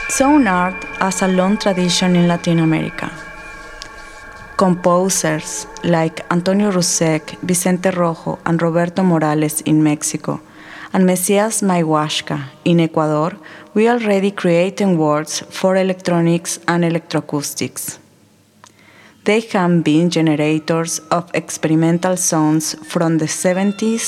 Sound art has a long tradition in Latin America. Composers like Antonio Rusek, Vicente Rojo, and Roberto Morales in Mexico, and Messias Mayhuasca in Ecuador, we already creating works for electronics and electroacoustics. They have been generators of experimental sounds from the 70s